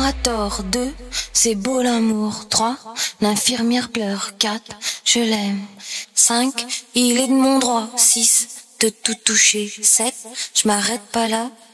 a tort. 2, c'est beau l'amour. 3, l'infirmière pleure. 4, je l'aime. 5, il est de mon droit. 6, de tout toucher. 7, je m'arrête pas là.